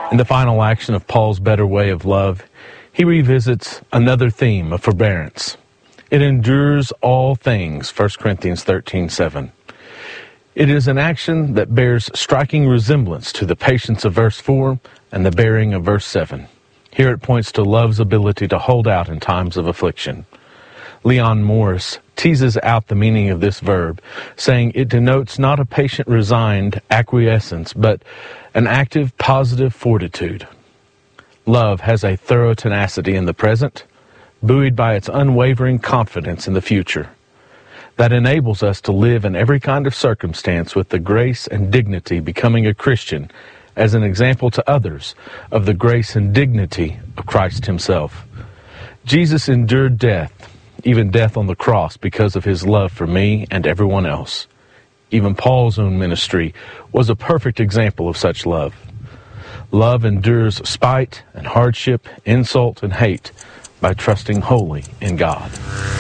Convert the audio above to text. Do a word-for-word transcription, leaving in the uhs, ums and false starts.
In the final action of Paul's better way of love, he revisits another theme of forbearance. It endures all things, First Corinthians thirteen seven. It is an action that bears striking resemblance to the patience of verse four and the bearing of verse seven. Here it points to love's ability to hold out in times of affliction. Leon Morris teases out the meaning of this verb, saying it denotes not a patient, resigned acquiescence, but an active, positive fortitude. Love has a thorough tenacity in the present, buoyed by its unwavering confidence in the future, that enables us to live in every kind of circumstance with the grace and dignity becoming a Christian as an example to others of the grace and dignity of Christ himself. Jesus endured death, even death on the cross, because of his love for me and everyone else. Even Paul's own ministry was a perfect example of such love. Love endures spite and hardship, insult and hate by trusting wholly in God.